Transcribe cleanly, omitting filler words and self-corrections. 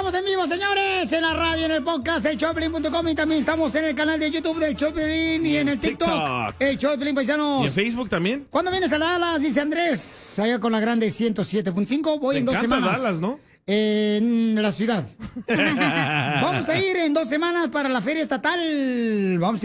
estamos en vivo, señores, en la radio, en el podcast, el Choplin.com, y también estamos en el canal de YouTube del Choplin y en el TikTok, el Choplin, paisanos. ¿Y en Facebook también? ¿Cuándo vienes a Dallas? Dice Andrés, allá con la grande 107.5. Voy en 2 semanas. Dallas, ¿no? En la ciudad. Vamos a ir en 2 semanas para la feria estatal. Vamos a